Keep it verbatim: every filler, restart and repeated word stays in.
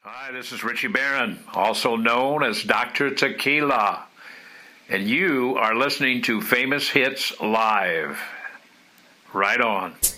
Hi, this is Richie Barron, also known as Doctor Tequila, and you are listening to Famous Hits Live. Right on.